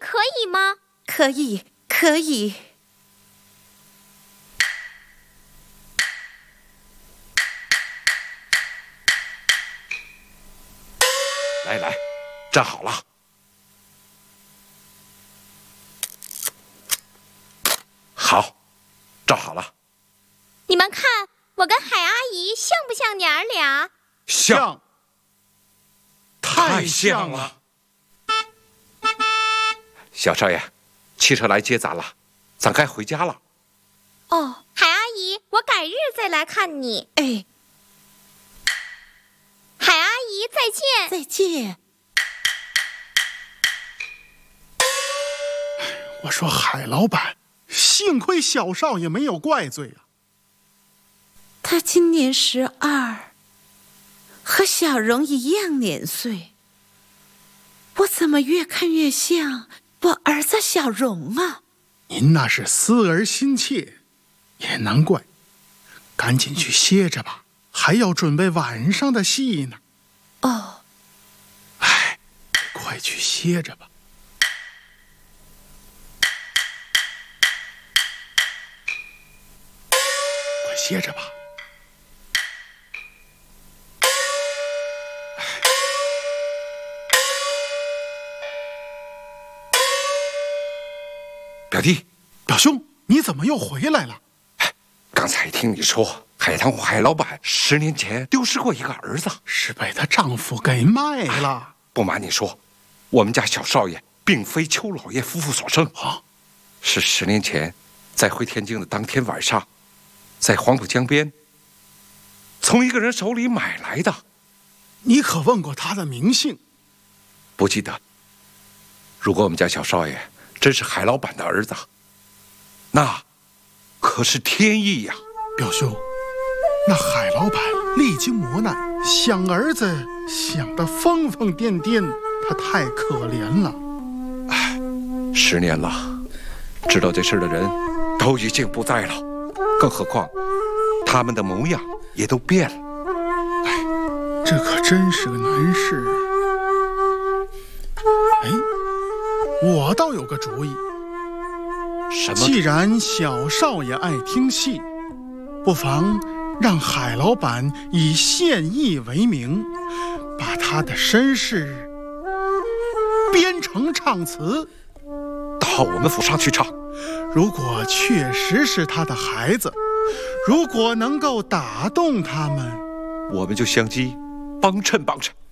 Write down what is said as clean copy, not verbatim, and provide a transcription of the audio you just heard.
可以吗？ 可以，可以。 来来，站好了。好，站好了。 你们看，我跟海阿姨像不像娘儿俩？ 像，太像了。小少爷，汽车来接咱了，咱该回家了。 哦，海阿姨，我改日再来看你。 哎， 海阿姨，再见。 再见。 我说海老板，幸亏小少爷没有怪罪啊。 他今年12，和小荣一样年岁。我怎么越看越像我儿子小荣啊？ 您那是思儿心切，也难怪。赶紧去歇着吧，还要准备晚上的戏呢。 哦， 哎，快去歇着吧。快歇着吧。 表弟， 表兄，你怎么又回来了？ 刚才听你说，海棠海老板10年前丢失过一个儿子， 是被她丈夫给卖了。 不瞒你说，我们家小少爷并非邱老爷夫妇所生啊，是10年前在回天津的当天晚上，在黄浦江边从一个人手里买来的。 你可问过他的名姓？ 不记得。如果我们家小少爷真是海老板的儿子，那可是天意呀！ 表兄，那海老板历经磨难，想儿子想得疯疯癫癫，他太可怜了。 唉，10年了，知道这事的人都已经不在了，更何况他们的模样也都变了。 唉，这可真是个难事啊。哎，我倒有个主意。 什么？ 既然小少爷爱听戏，不妨让海老板以献艺为名，把他的身世编成唱词， 到我们府上去唱。 如果确实是他的孩子，如果能够打动他们， 我们就相机帮衬帮衬。